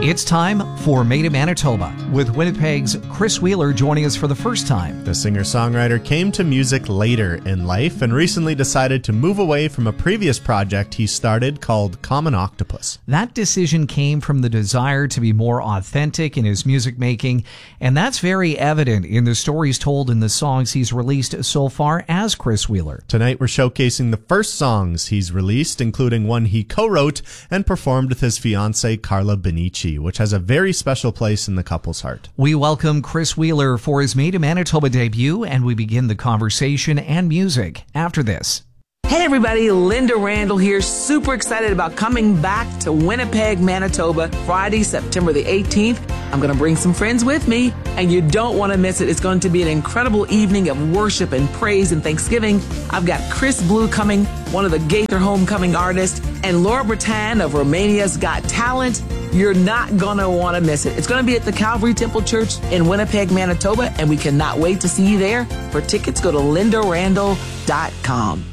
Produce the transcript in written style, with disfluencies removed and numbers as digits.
It's time for Made in Manitoba, with Winnipeg's Chris Wheeler joining us for the first time. The singer-songwriter came to music later in life and recently decided to move away from a previous project he started called Common Octopus. That decision came from the desire to be more authentic in his music making, and that's very evident in the stories told in the songs he's released so far as Chris Wheeler. Tonight we're showcasing the first songs he's released, including one he co-wrote and performed with his fiancée Carla Benici, which has a very special place in the couple's heart. We welcome Chris Wheeler for his Made in Manitoba debut, and we begin the conversation and music after this. Hey everybody, Linda Randall here, super excited about coming back to Winnipeg, Manitoba, Friday, September the 18th. I'm going to bring some friends with me, and you don't want to miss it. It's going to be an incredible evening of worship and praise and thanksgiving. I've got Chris Blue coming, one of the Gaither Homecoming artists, and Laura Bretan of Romania's Got Talent. You're not going to want to miss it. It's going to be at the Calvary Temple Church in Winnipeg, Manitoba, and we cannot wait to see you there. For tickets, go to lindarandall.com.